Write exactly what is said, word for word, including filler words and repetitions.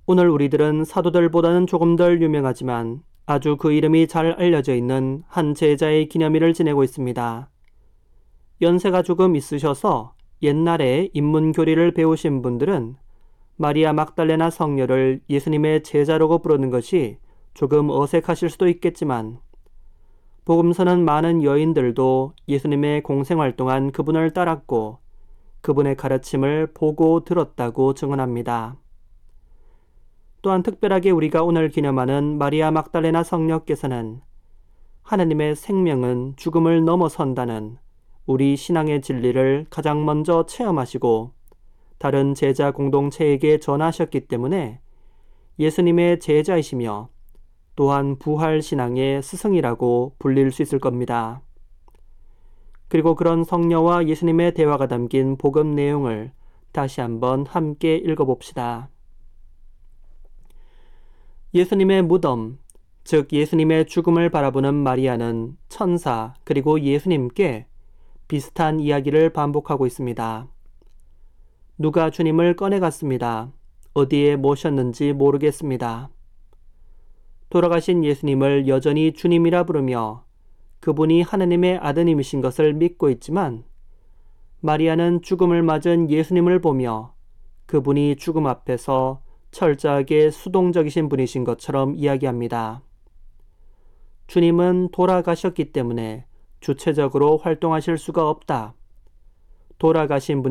오늘 우리들은 사도들보다는 조금 덜 유명하지만 아주 그 이름이 잘 알려져 있는 한 제자의 기념일을 지내고 있습니다. 연세가 조금 있으셔서 옛날에 인문교리를 배우신 분들은 마리아 막달레나 성녀를 예수님의 제자라고 부르는 것이 조금 어색하실 수도 있겠지만 복음서는 많은 여인들도 예수님의 공생활 동안 그분을 따랐고 그분의 가르침을 보고 들었다고 증언합니다. 또한 특별하게 우리가 오늘 기념하는 마리아 막달레나 성녀께서는 하나님의 생명은 죽음을 넘어선다는 우리 신앙의 진리를 가장 먼저 체험하시고 다른 제자 공동체에게 전하셨기 때문에 예수님의 제자이시며 또한 부활 신앙의 스승이라고 불릴 수 있을 겁니다. 그리고 그런 성녀와 예수님의 대화가 담긴 복음 내용을 다시 한번 함께 읽어봅시다. 예수님의 무덤, 즉 예수님의 죽음을 바라보는 마리아는 천사 그리고 예수님께 비슷한 이야기를 반복하고 있습니다. 누가 주님을 꺼내갔습니다. 어디에 모셨는지 모르겠습니다. 돌아가신 예수님을 여전히 주님이라 부르며 그분이 하나님의 아드님이신 것을 믿고 있지만 마리아는 죽음을 맞은 예수님을 보며 그분이 죽음 앞에서 철저하게 수동적이신 분이신 것처럼 이야기합니다. 주님은 돌아가셨기 때문에 주체적으로 활동하실 수가 없다. 돌아가신 분